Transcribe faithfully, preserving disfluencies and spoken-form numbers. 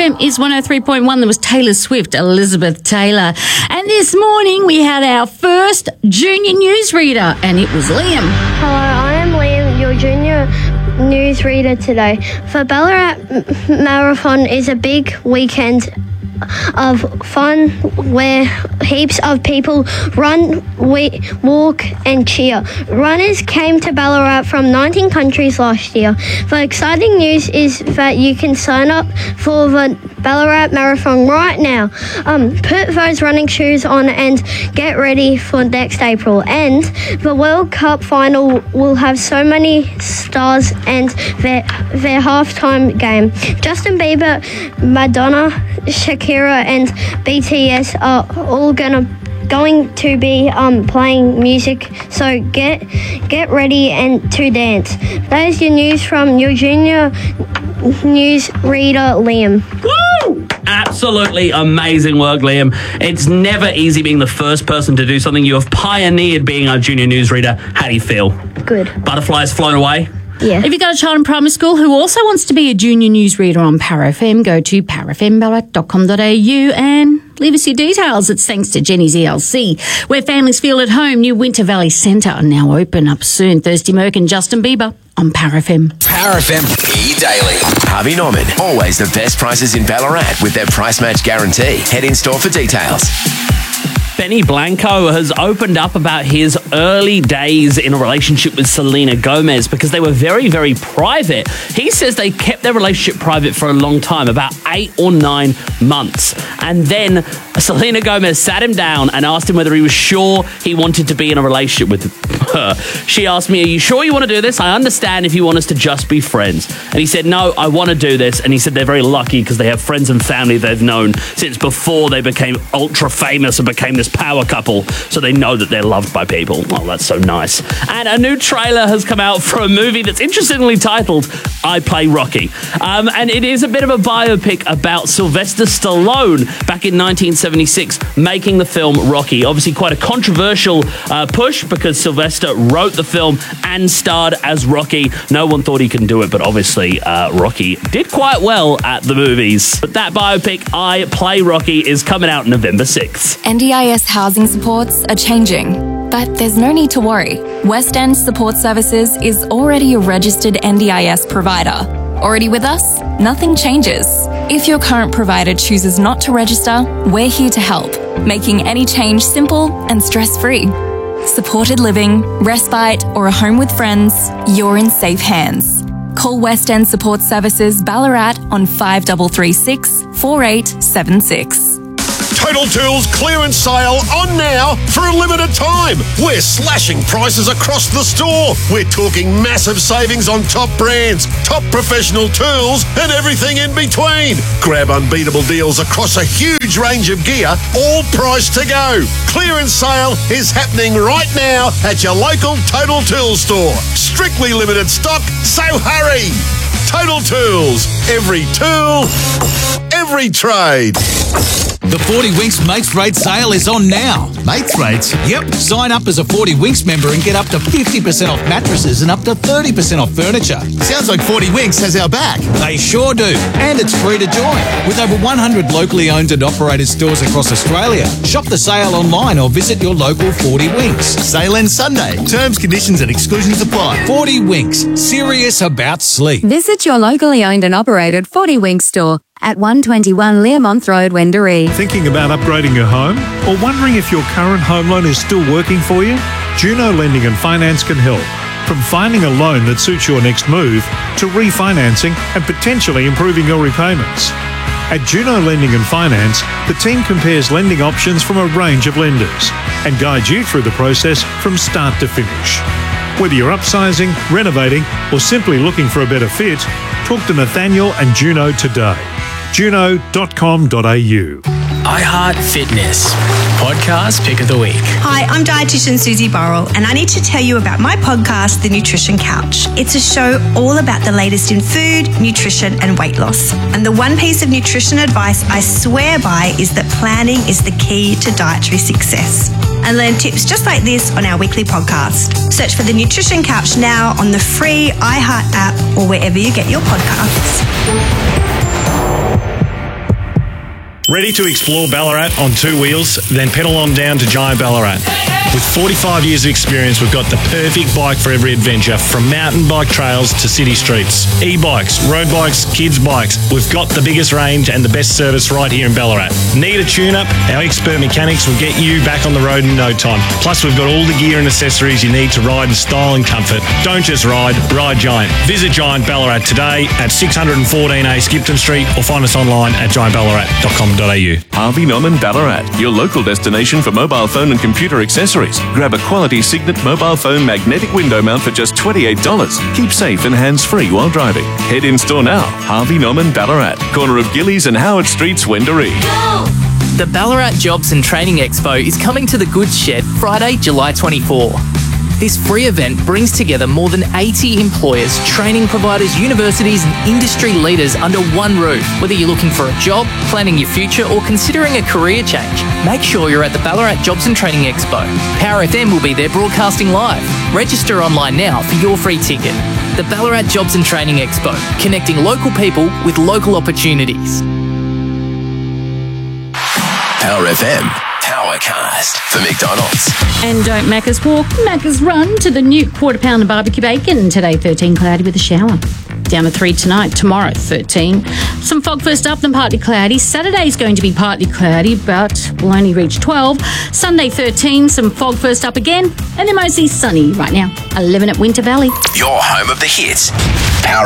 M is one oh three point one. There was Taylor Swift, Elizabeth Taylor. And this morning we had our first junior newsreader, and it was Liam. Hello, I am Liam, your junior newsreader today. For Ballarat Marathon is a big weekend of fun where heaps of people run, we, walk and cheer. Runners came to Ballarat from nineteen countries last year. The exciting news is that you can sign up for the Ballarat Marathon right now. Um, put those running shoes on and get ready for next April. And the World Cup final will have so many stars and their, their halftime game. Justin Bieber, Madonna, Shakira and B T S are all gonna going to be um playing music, so get get ready and to dance. That is your news from your junior news reader Liam. Woo! Absolutely amazing work, Liam. It's never easy being the first person to do something. You have pioneered being our junior newsreader. How do you feel? Good. Butterflies flown away? Yeah. If you've got a child in primary school who also wants to be a junior newsreader on Power F M, go to power f m ballarat dot com dot a u and leave us your details. It's thanks to Jenny's E L C, where families feel at home. New Winter Valley Centre are now open up soon. Thirsty Merc and Justin Bieber on Power F M. Power F M E-Daily. Harvey Norman. Always the best prices in Ballarat with their price match guarantee. Head in store for details. Benny Blanco has opened up about his early days in a relationship with Selena Gomez because they were very, very private. He says they kept their relationship private for a long time, about eight or nine months. And then Selena Gomez sat him down and asked him whether he was sure he wanted to be in a relationship with her. She asked me, are you sure you want to do this? I understand if you want us to just be friends. And he said, no, I want to do this. And he said they're very lucky because they have friends and family they've known since before they became ultra famous and became this power couple, so they know that they're loved by people. Well, that's so nice. And a new trailer has come out for a movie that's interestingly titled I Play Rocky. Um, and it is a bit of a biopic about Sylvester Stallone back in nineteen seventy-six making the film Rocky. Obviously quite a controversial uh, push because Sylvester wrote the film and starred as Rocky. No one thought he could do it, but obviously uh, Rocky did quite well at the movies. But that biopic, I Play Rocky, is coming out November sixth. N D I S housing supports are changing, but there's no need to worry. West End Support Services is already a registered N D I S provider. Already with us? Nothing changes. If your current provider chooses not to register, we're here to help, making any change simple and stress-free. Supported living, respite, or a home with friends, you're in safe hands. Call West End Support Services Ballarat on five three three six, four eight seven six. Total Tools clearance sale on now for a limited time. We're slashing prices across the store. We're talking massive savings on top brands, top professional tools, and everything in between. Grab unbeatable deals across a huge range of gear, all priced to go. Clearance sale is happening right now at your local Total Tools store. Strictly limited stock, so hurry. Total Tools. Every tool, every trade. The forty Winks Mates Rate sale is on now. Mates Rates? Yep. Sign up as a forty Winks member and get up to fifty percent off mattresses and up to thirty percent off furniture. Sounds like forty Winks has our back. They sure do. And it's free to join. With over one hundred locally owned and operated stores across Australia. Shop the sale online or visit your local forty Winks. Sale ends Sunday. Terms, conditions and exclusions apply. forty Winks. Serious about sleep. Visit your locally owned and operated forty Winks store at one twenty-one Learmonth Road, Wendouree. Thinking about upgrading your home? Or wondering if your current home loan is still working for you? Juno Lending and Finance can help. From finding a loan that suits your next move to refinancing and potentially improving your repayments. At Juno Lending and Finance, the team compares lending options from a range of lenders and guides you through the process from start to finish. Whether you're upsizing, renovating, or simply looking for a better fit, talk to Nathaniel and Juno today. juno dot com dot a u. iHeart Fitness podcast pick of the week. Hi, I'm dietitian Susie Burrell, and I need to tell you about my podcast, The Nutrition Couch. It's a show all about the latest in food, nutrition, and weight loss. And the one piece of nutrition advice I swear by is that planning is the key to dietary success. And learn tips just like this on our weekly podcast. Search for The Nutrition Couch now on the free iHeart app or wherever you get your podcasts. Ready to explore Ballarat on two wheels? Then pedal on down to Giant Ballarat. With forty-five years of experience, we've got the perfect bike for every adventure, from mountain bike trails to city streets. E-bikes, road bikes, kids bikes. We've got the biggest range and the best service right here in Ballarat. Need a tune-up? Our expert mechanics will get you back on the road in no time. Plus, we've got all the gear and accessories you need to ride in style and comfort. Don't just ride, ride Giant. Visit Giant Ballarat today at six fourteen A Skipton Street or find us online at giant ballarat dot com dot a u. Harvey Norman Ballarat, your local destination for mobile phone and computer accessories. Grab a quality Signet mobile phone magnetic window mount for just twenty-eight dollars. Keep safe and hands-free while driving. Head in store now. Harvey Norman Ballarat, corner of Gillies and Howard Streets, Wendouree. The Ballarat Jobs and Training Expo is coming to the Goods Shed Friday, July twenty-fourth. This free event brings together more than eighty employers, training providers, universities and industry leaders under one roof. Whether you're looking for a job, planning your future or considering a career change, make sure you're at the Ballarat Jobs and Training Expo. Power F M will be there broadcasting live. Register online now for your free ticket. The Ballarat Jobs and Training Expo, connecting local people with local opportunities. Power F M. Powercast for McDonald's. And don't Macca's walk, Macca's run to the new quarter pound of barbecue bacon. Today, thirteen, cloudy with a shower. Down to three tonight. Tomorrow, thirteen. Some fog first up, then partly cloudy. Saturday's going to be partly cloudy, but will only reach twelve. Sunday, thirteen. Some fog first up again, and then mostly sunny right now. eleven at Winter Valley. Your home of the hits. Power